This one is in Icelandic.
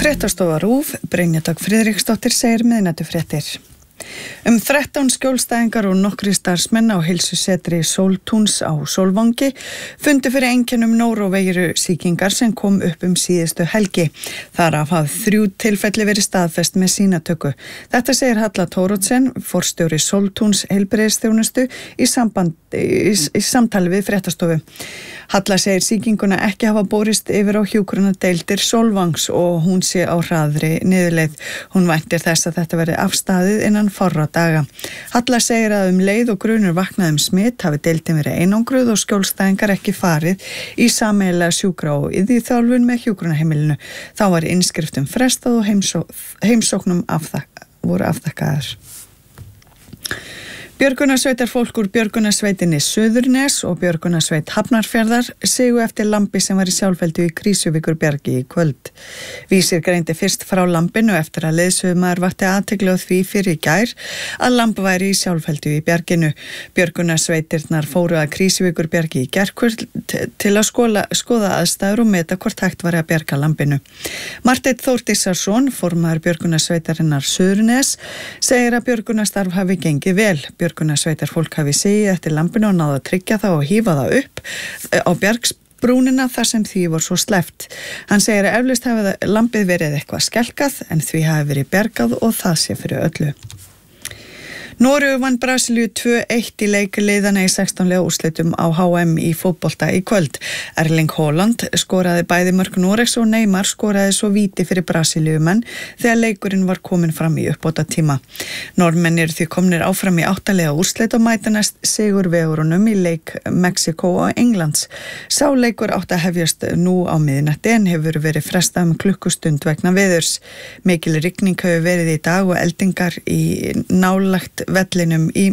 Fréttastofa RÚV, Brynja Dögg Friðriksdóttir segir miðnættufréttir. 13 skjólstæðingar og nokkrir starfsmenn á heilsusetri Sóltúns á Sólvangi fundu fyrir einkennum nóróveiru sýkingar sem kom upp síðustu helgi. Þar af hafa 3 tilfelli verið staðfest með sýnatöku. Þetta segir Halla Thoroddsen, forstjóri Sóltúns heilbrigðisþjónustu í samtali við fréttastofu. Halla segir sýkinguna ekki hafa borist yfir á hjúkrunardeildir Sólvangs og hún sé á hraðri niðurleið. Hún væntir þess að þetta verði afstaðið innan fárra daga. Halla segir að leið og grunur vaknað smit hafi deildin verið einangruð og skjólstæðingar ekki farið í sameiginlega sjúkra- og iðjuþjálfun með hjúkrunarheimilinu. Þá var innskriftum frestað og heimsóknum voru afþakkaðar. Björgunarsveitarfólk úr björgunarsveitinni Suðurnes og björgunarsveit Hafnarfjarðar sigu eftir lambi sem var í sjálfheldu í Krýsuvíkurbjargi í kvöld. Vísir greindi fyrst frá lambinu eftir að leiðsögumaður vakti athygli á því fyrir í gær að lamb væri í sjálfheldu í bjarginu. Björgunarsveitirnar fóru að Krýsuvíkurbjargi í gærkvöld til að skoða aðstæður og meta hvort hægt var að bjarga lambinu. Marteinn Þórdísarson, formaður björgunarsveitarinnar Suðurnes, segir að björgunarstarf hafi gengið vel. Björgunarsveitarfólk hafi sigið eftir lambinu og náðu að tryggja það og hífa það upp á bjargsbrúnina þar sem því var svo sleppt. Hann segir að eflaust hafi lambið verið eitthvað skelkað en því hafi verið bjargað og það sé fyrir öllu. Noregur vann Brasilíu 2-1 í leik liðana í 16 liða úrslitum á HM í fótbolta í kvöld. Erling Haaland skoraði bæði mörk Noregs og Neymar skoraði svo víti fyrir Brasilíumenn þegar leikurinn var komin fram í uppbótartíma. Norðmenn eru því komnir áfram í 8 liða úrslit og mæta næst sigurvegurunum í leik Mexíkó og Englands. Sá leikur átti að hefjast nú á miðnætti en hefur verið frestað klukkustund vegna veðurs. Mikil rigning hefur verið í dag og eldingar í nálægt vellinum í